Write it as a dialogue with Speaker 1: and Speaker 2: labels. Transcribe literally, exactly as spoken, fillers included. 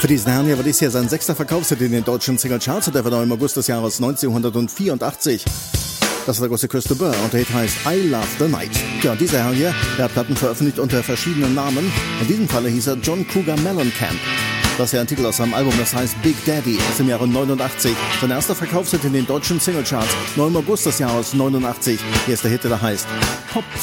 Speaker 1: Für diesen Herrn hier war dies hier sein sechster Verkaufshit in den deutschen Singlecharts und der war noch im August des Jahres neunzehnhundertvierundachtzig. Das war der große Christopher Burr und der Hit heißt I Love the Night. Ja, und dieser Herr hier, der hat Platten veröffentlicht unter verschiedenen Namen. In diesem Falle hieß er John Cougar Mellencamp. Das ist ja ein Titel aus seinem Album, das heißt Big Daddy aus dem Jahre neunundachtzig. Sein erster Verkaufshit in den deutschen Singlecharts, noch im August des Jahres neunundachtzig. Hier ist der Hit, der heißt Pop